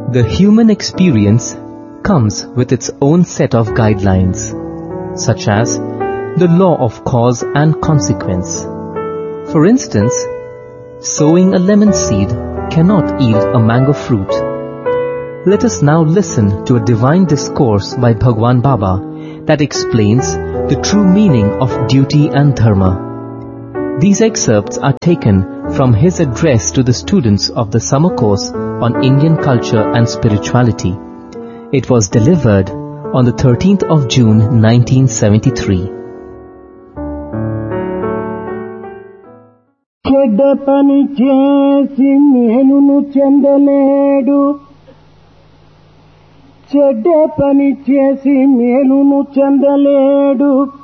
The human experience comes with its own set of guidelines, such as the law of cause and consequence. For instance, sowing a lemon seed cannot yield a mango fruit. Let us now listen to a divine discourse by Bhagwan Baba that explains the true meaning of duty and dharma. These excerpts are taken from his address to the students of the summer course on Indian culture and spirituality. It was delivered on the 13th of June 1973. చెడ్డ పని చేసి మేలును చెందలేడు, చెడ్డ పని చేసి మేలును చెందలేడు.